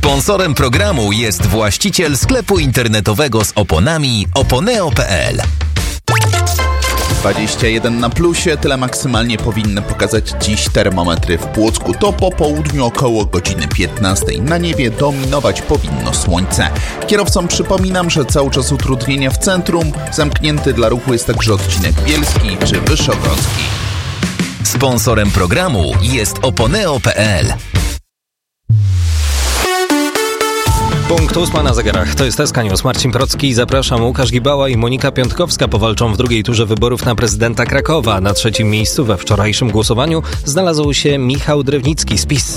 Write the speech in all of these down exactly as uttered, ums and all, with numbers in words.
Sponsorem programu jest właściciel sklepu internetowego z oponami oponeo kropka pe el. dwadzieścia jeden na plusie, tyle maksymalnie powinny pokazać dziś termometry w Płocku. To po południu około godziny piętnastej. Na niebie dominować powinno słońce. Kierowcom przypominam, że cały czas utrudnienia w centrum. Zamknięty dla ruchu jest także odcinek Bielski czy Wyszogrodzki. Sponsorem programu jest oponeo kropka pe el. Punkt ósma na zegarach. To jest S K News. Marcin Procki, zapraszam. Łukasz Gibała i Monika Piątkowska powalczą w drugiej turze wyborów na prezydenta Krakowa. Na trzecim miejscu we wczorajszym głosowaniu znalazł się Michał Drewnicki z PiS.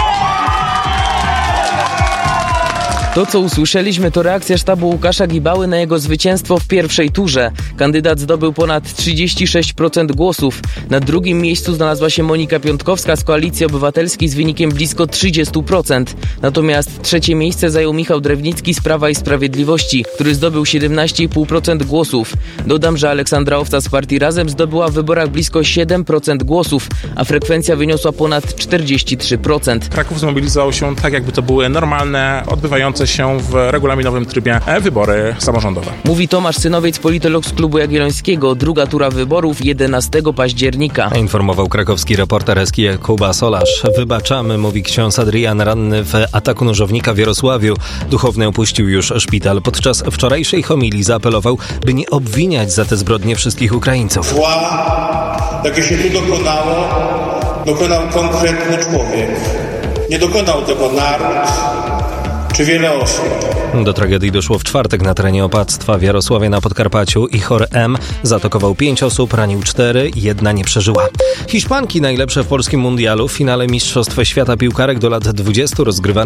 To, co usłyszeliśmy, to reakcja sztabu Łukasza Gibały na jego zwycięstwo w pierwszej turze. Kandydat zdobył ponad trzydzieści sześć procent głosów. Na drugim miejscu znalazła się Monika Piątkowska z Koalicji Obywatelskiej z wynikiem blisko trzydzieści procent. Natomiast trzecie miejsce zajął Michał Drewnicki z Prawa i Sprawiedliwości, który zdobył siedemnaście i pół procent głosów. Dodam, że Aleksandra Owca z partii Razem zdobyła w wyborach blisko siedem procent głosów, a frekwencja wyniosła ponad czterdzieści trzy procent. Kraków zmobilizował się tak, jakby to były normalne, odbywające się w regulaminowym trybie wybory samorządowe. Mówi Tomasz Synowiec, politolog z Klubu Jagiellońskiego. Druga tura wyborów jedenastego października. Informował krakowski reporter S K Kuba Solarz. Wybaczamy, mówi ksiądz Adrian, ranny w ataku nożownika w Jarosławiu. Duchowny opuścił już szpital. Podczas wczorajszej homilii zaapelował, by nie obwiniać za te zbrodnie wszystkich Ukraińców. Zła, jakie się tu dokonało, dokonał konkretny człowiek. Nie dokonał tego naród czy wiele osób. Do tragedii doszło w czwartek na terenie opactwa w Jarosławie na Podkarpaciu. Ichor M. zaatakował pięć osób, ranił cztery, jedna nie przeżyła. Hiszpanki najlepsze w polskim mundialu w finale Mistrzostw Świata piłkarek do lat dwudziestu rozgrywanych